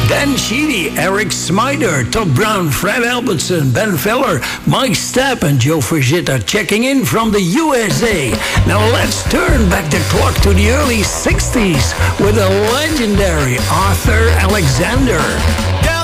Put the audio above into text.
Dan Sheedy, Eric Smider, Todd Brown, Fred Albertson, Ben Feller, Mike Stapp, and Joe Fujita checking in from the USA. Now let's turn back the clock to the early 60s with the legendary Arthur Alexander.